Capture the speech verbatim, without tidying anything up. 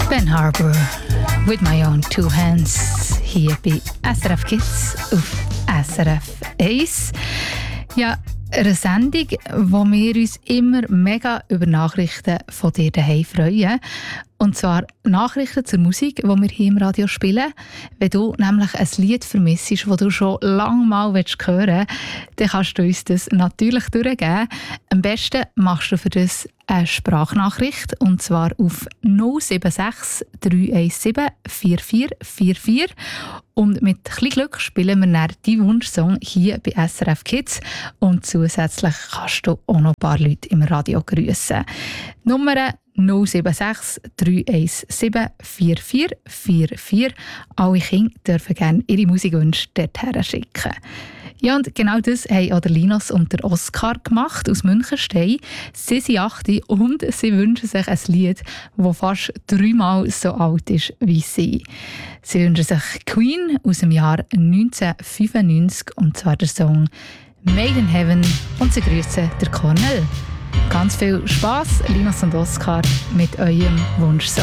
Ben Harbour, With My Own Two Hands, hier bei S R F Kids auf S R F eins. Ja, eine Sendung, wo wir uns immer mega über Nachrichten von dir daheim freuen. Und zwar Nachrichten zur Musik, die wir hier im Radio spielen. Wenn du nämlich ein Lied vermisst, das du schon lange mal hören willst, dann kannst du uns das natürlich durchgeben. Am besten machst du für das eine Sprachnachricht, und zwar auf null sieben sechs drei eins sieben vier vier vier vier. Und mit ein bisschen Glück spielen wir dann deinen Wunschsong hier bei S R F Kids. Und zusätzlich kannst du auch noch ein paar Leute im Radio grüßen. Nummer null sieben sechs drei eins sieben vier vier vier vier. Alle Kinder dürfen gerne ihre Musikwünsche dorthin schicken. Ja, und genau das haben auch der Linus und der Oskar gemacht aus Münchenstein. Sie sind acht und sie wünschen sich ein Lied, das fast dreimal so alt ist wie sie. Sie wünschen sich Queen aus dem Jahr neunzehnhundertfünfundneunzig, und zwar der Song Made in Heaven, und sie grüßen der Cornel. Ganz viel Spass, Linus und Oskar, mit eurem Wunschsong.